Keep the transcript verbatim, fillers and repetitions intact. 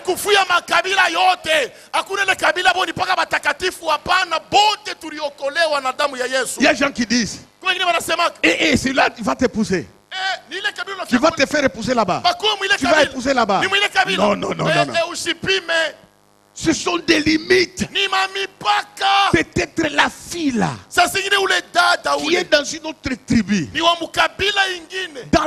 kufuya makabila yote. Hakuna ile kabila boni paka batakatifu hapana, bote tuliokolewa na damu ya Yesu. Il y a des gens qui disent, Kwa wengine wanasema, eh, eh, celui-là, il va t'épouser. eh, ni ile kabila Tu vas te faire épouser là-bas. Bakumu ile Tu vas kabila. épouser là-bas. Ni mwile kabila. Non, non, non, non, non. Eh, usipime. Ce sont des limites. Ni mamipaka. Peut-être la fille là, Sasa ingine ule dada qui ule est dans une autre tribu, ni wa mukabila ingine. dans